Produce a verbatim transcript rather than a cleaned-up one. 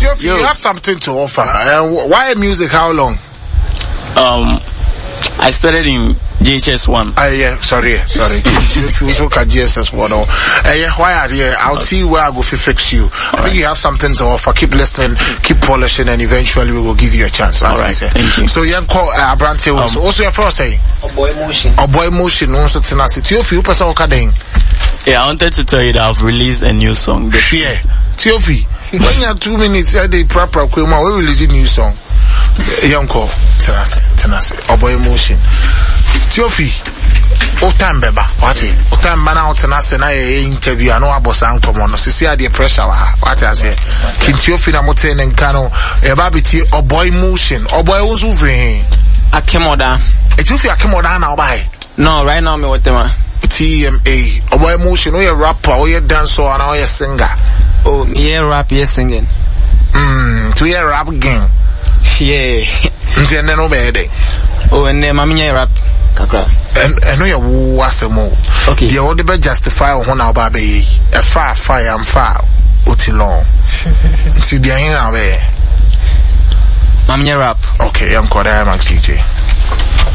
Tiofi, you have something to offer. Uh, why music? How long? Um, I started in G H S one. Uh, yeah, sorry, sorry. Tiofi also can G H S one. Uh, yeah, why are you? I'll okay. see where I go to fix you. All I think right. you have something to offer. Keep listening, keep polishing, and eventually we will give you a chance. All right, thank you. So, yeah, call uh, Abrante. Um, also, your first saying? A boy motion. A boy motion. Also, Tennessee. Tiofi, you person okadeng. Yeah, I wanted to tell you that I've released a new song. Yeah, Tiofi. When you have two minutes, I did proper Kwema, we release a new song. Young call, Tennessee, Tennessee, a boy motion. Tiofi, o time beba, what it? O time bana o Tennessee na e interview, I know about Santo Mono, see the pressure, what I say. Kin Tiofi na moten and cano, a babity, a boy motion, a boy was over here. Akemoda. A Tiofi Akemoda now by. No, right now me what them T M A, a boy motion, or a rapper, or a dancer, and or a singer. Oh, yeah, rap, yeah, singing. Hmm, to hear rap again. Yeah. And then obey. Oh, and then mammy rap. Kakra. And and we are was a more. Okay. The only best justify on our baby. A far fire and far. Uti long. See the end away. Mammy rap. Okay, I'm called I am a T J.